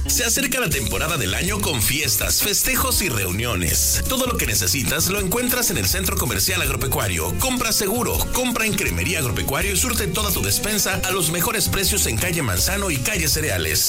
Se acerca la temporada del año con fiestas, festejos y reuniones. Todo lo que necesitas lo encuentras en el Centro Comercial Agropecuario. Compra seguro, compra en Cremería Agropecuario y surte toda tu despensa a los mejores precios en calle Manzano y calle Cereales.